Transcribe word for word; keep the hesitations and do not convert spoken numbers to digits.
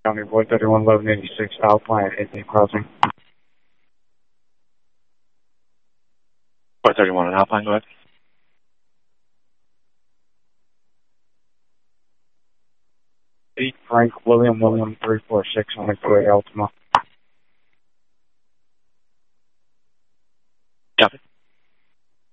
County Boy thirty-one eleven eighty-six Alpine at Indian Crossing. four thirty-one on Alpine, go ahead. eight Frank William William three four six on the way Altima. Copy.